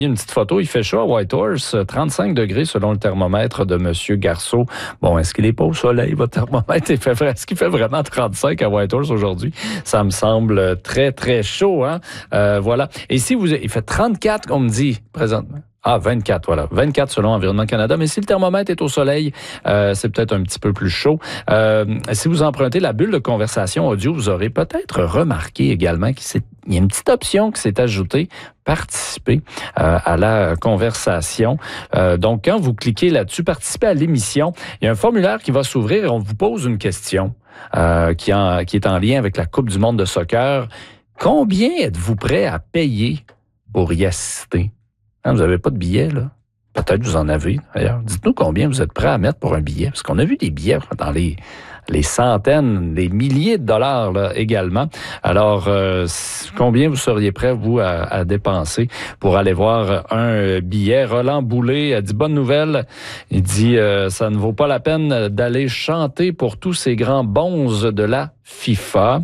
Une petite photo, il fait chaud à Whitehorse, 35 degrés selon le thermomètre de M. Garceau. Bon, est-ce qu'il n'est pas au soleil, votre thermomètre? Est-ce qu'il fait vraiment 35 à Whitehorse aujourd'hui? Ça me semble très, très chaud, hein? Voilà. Et si il fait 34, on me dit, présentement. 24, voilà. 24 selon Environnement Canada. Mais si le thermomètre est au soleil, c'est peut-être un petit peu plus chaud. Si vous empruntez la bulle de conversation audio, vous aurez peut-être remarqué également qu'il y a une petite option qui s'est ajoutée, participer à la conversation. Donc, quand vous cliquez là-dessus, participer à l'émission, il y a un formulaire qui va s'ouvrir et on vous pose une question qui est en lien avec la Coupe du monde de soccer. Combien êtes-vous prêt à payer pour y assister? Vous n'avez pas de billet, là? Peut-être vous en avez, d'ailleurs. Dites-nous combien vous êtes prêt à mettre pour un billet. Parce qu'on a vu des billets dans les centaines, des milliers de dollars là, également. Alors, combien vous seriez prêt, vous, à dépenser pour aller voir un billet? Roland Boulay a dit, bonne nouvelle. Il dit, ça ne vaut pas la peine d'aller chanter pour tous ces grands bonzes de la FIFA.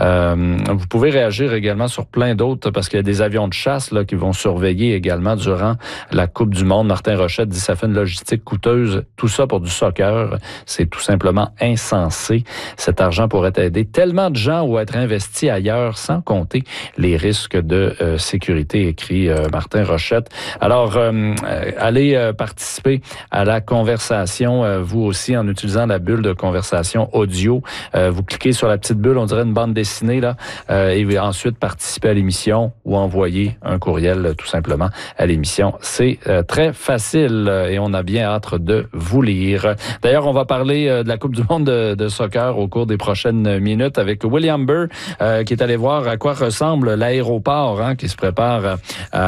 Vous pouvez réagir également sur plein d'autres parce qu'il y a des avions de chasse là, qui vont surveiller également durant la Coupe du monde. Martin Rochette dit ça fait une logistique coûteuse. Tout ça pour du soccer, c'est tout simplement insensé. Cet argent pourrait aider tellement de gens ou être investi ailleurs sans compter les risques de sécurité, écrit Martin Rochette. Alors, allez participer à la conversation, vous aussi, en utilisant la bulle de conversation audio. Vous cliquez sur la petite bulle, on dirait une bande dessinée, là, et ensuite participer à l'émission ou envoyer un courriel tout simplement à l'émission. C'est très facile et on a bien hâte de vous lire. D'ailleurs, on va parler de la Coupe du monde de soccer au cours des prochaines minutes avec William Burr qui est allé voir à quoi ressemble l'aéroport qui se prépare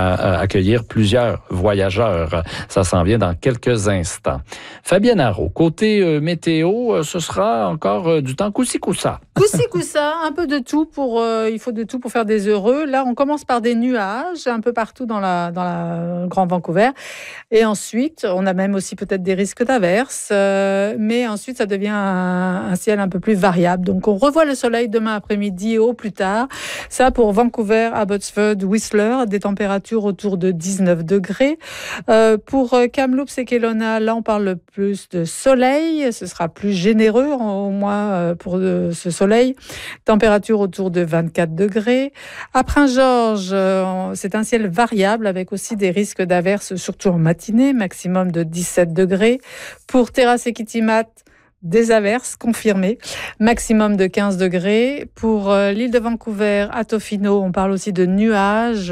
à accueillir plusieurs voyageurs. Ça s'en vient dans quelques instants. Fabienne Arreault, côté météo, ce sera encore du temps coussi-coussa. Coussi-coussa, un peu de tout il faut de tout pour faire des heureux. Là, on commence par des nuages un peu partout dans la Grand Vancouver. Et ensuite, on a même aussi peut-être des risques d'averses. Mais ensuite, ça devient un ciel un peu plus variable. Donc, on revoit le soleil demain après-midi au plus tard. Ça, pour Vancouver, Abbotsford, Whistler, des températures autour de 19 degrés. Pour Kamloops et Kelowna, là, on parle plus de soleil. Ce sera plus généreux, au moins, pour ce soleil. Température autour de 24 degrés. À Prince-Georges, c'est un ciel variable avec aussi des risques d'averses, surtout en matinée, maximum de 17 degrés. Pour Terrasse et Kitimat, des averses confirmées, maximum de 15 degrés. Pour l'île de Vancouver, à Tofino, on parle aussi de nuages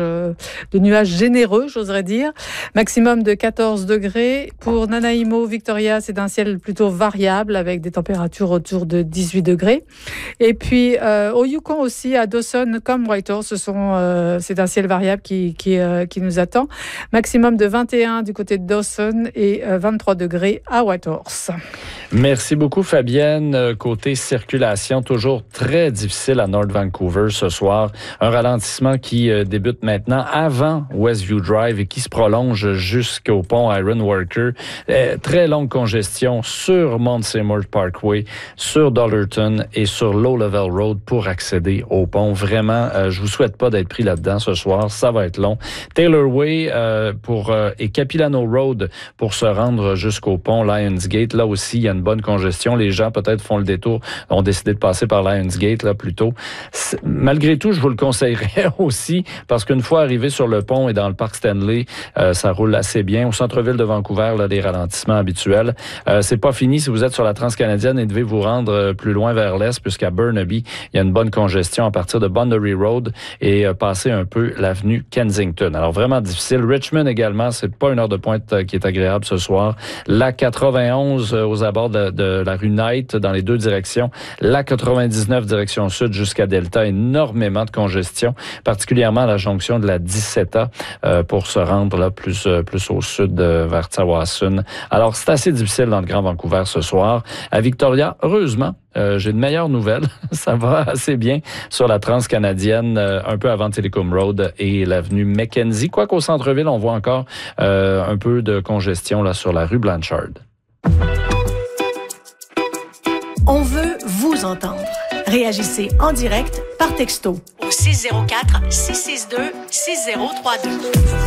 généreux, j'oserais dire, maximum de 14 degrés. Pour Nanaimo, Victoria, c'est un ciel plutôt variable avec des températures autour de 18 degrés. Et puis au Yukon aussi, à Dawson comme Whitehorse, c'est un ciel variable qui nous attend. Maximum de 21 du côté de Dawson et 23 degrés à Whitehorse. Merci beaucoup, Fabienne. Côté circulation, toujours très difficile à North Vancouver ce soir. Un ralentissement qui débute maintenant avant Westview Drive et qui se prolonge jusqu'au pont Ironworker. Très longue congestion sur Mount Seymour Parkway, sur Dollarton et sur Low Level Road pour accéder au pont. Vraiment, je vous souhaite pas d'être pris là-dedans ce soir. Ça va être long. Taylor Way et Capilano Road pour se rendre jusqu'au pont Lionsgate. Là aussi, il y a une bonne congestion. Les gens peut-être font le détour, ont décidé de passer par Lionsgate là plutôt. Malgré tout, je vous le conseillerais aussi parce qu'une fois arrivé sur le pont et dans le parc Stanley, ça roule assez bien. Au centre-ville de Vancouver, là, des ralentissements habituels. C'est pas fini si vous êtes sur la Transcanadienne et devez vous rendre plus loin vers l'est puisqu'à Burnaby, il y a une bonne congestion à partir de Boundary Road et passer un peu l'avenue Kensington. Alors vraiment difficile. Richmond également, c'est pas une heure de pointe qui est agréable ce soir. La 91 aux abords de la rue Knight dans les deux directions. La 99 direction sud jusqu'à Delta, énormément de congestion, particulièrement à la jonction de la 17A pour se rendre là plus au sud vers Tsawwassen. Alors, c'est assez difficile dans le Grand Vancouver ce soir. À Victoria, heureusement, j'ai de meilleures nouvelles. Ça va assez bien sur la Transcanadienne, un peu avant Telecom Road et l'avenue Mackenzie. Quoiqu'au centre-ville, on voit encore un peu de congestion là sur la rue Blanchard. On veut vous entendre. Réagissez en direct par texto au 604-662-6032.